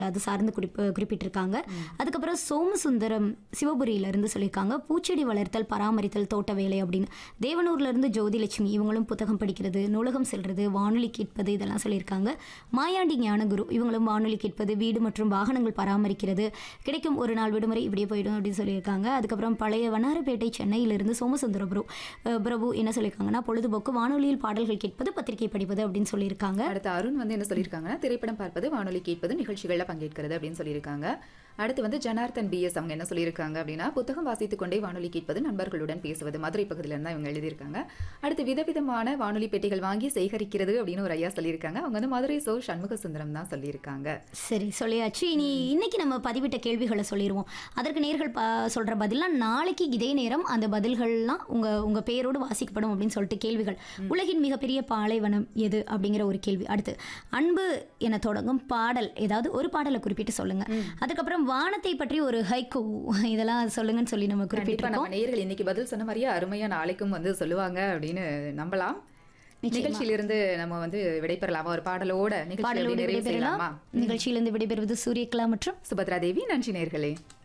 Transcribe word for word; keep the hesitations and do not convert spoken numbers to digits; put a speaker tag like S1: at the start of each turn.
S1: அது சார்ந்து குறிப்பு குறிப்பிட்டிருக்காங்க. அதுக்கப்புறம் சோமசுந்தரம் சிவபுரியிலேருந்து சொல்லியிருக்காங்க, பூச்செடி வளர்த்தல் பராமரித்தல் தோட்ட வேலை அப்படின்னு. தேவனூர்லேருந்து ஜோதிலட்சுமி, இவங்களும் புத்தகம் படிக்கிறது, நூலகம் செல்வது, வானொலி கேட்பது, இதெல்லாம் சொல்லியிருக்காங்க. மாயாண்டி ஞானகுரு, இவங்களும் வானொலி கேட்பது, வீடு மற்றும் வாகனங்கள் பராமரிக்கிறது, கிடைக்கும் ஒரு நாள் விடுமுறை இப்படியே போயிடும் அப்படின்னு சொல்லியிருக்காங்க. அதுக்கப்புறம் பழைய வண்ணாரப்பேட்டை சென்னையிலிருந்து சோமசுந்தர பிரபு பிரபு என்ன சொல்லியிருக்காங்கன்னா, பொழுதுபோக்கு வானொலியில் பாடல்கள் கேட்பது, பத்திரிகை படிப்பது அப்படின்னு சொல்லியிருக்காங்க.
S2: அடுத்து அருண் வந்து என்ன சொல்லியிருக்காங்கன்னா, திரைப்படம் பார்ப்பது, வானொலி கேட்பது, நிகழ்ச்சிகளில் பங்கேற்கிறது அப்படின்னு சொல்லியிருக்காங்க. அடுத்து வந்து ஜனார்த்தன் பிஎஸ் அவங்க என்ன சொல்லியிருக்காங்க அப்படின்னா, புத்தகம் வாசித்துக் கொண்டே வானொலி கேட்பது, நண்பர்களுடன் பேசுவது, மதுரை பகுதியில இருந்தா இவங்க எழுதியிருக்காங்க. அடுத்து விதவிதமான வானொலி பெட்டிகள் வாங்கி சேகரிக்கிறது அப்படின்னு ஒரு ஐயா சொல்லியிருக்காங்க. அவங்க வந்து மதுரை சோ சண்முக சுந்தரம் தான் சொல்லியிருக்காங்க.
S1: சரி, சொல்லியாச்சு. இனி இன்னைக்கு நம்ம பதிவிட்ட கேள்விகளை சொல்லிடுவோம். அதற்கு நேர்கள் ப சொல்ற பதிலாம் நாளைக்கு இதே நேரம் அந்த பதில்கள்லாம் உங்க உங்க பேரோடு வாசிக்கப்படும் அப்படின்னு சொல்லிட்டு கேள்விகள். உலகின் மிகப்பெரிய பாலைவனம் எது அப்படிங்கிற ஒரு கேள்வி. அடுத்து அன்பு என தொடங்கும் பாடல், ஏதாவது ஒரு பாடலை குறிப்பிட்டு சொல்லுங்க. அதுக்கப்புறம் வானத்தை பற்றி ஒரு ஹைக்கூ, இதெல்லாம் சொல்லுங்கன்னு சொல்லி நம்ம குறிப்பிட்டிருக்கோம்.
S2: நேயர்கள் இன்னைக்கு பதில் சொன்ன மாதிரியே அருமையா நாளைக்கும் வந்து சொல்லுவாங்க அப்படின்னு நம்பலாம். நிகழ்ச்சியிலிருந்து நம்ம வந்து விடைபெறலாமா? ஒரு பாடலோட நிகழ்ச்சியிலிருந்து விடைபெறலாமா?
S1: நிகழ்ச்சியிலிருந்து விடைபெறுவது சூரியகலா மற்றும்
S2: சுபத்ரா தேவி. நன்றி நேயர்களே.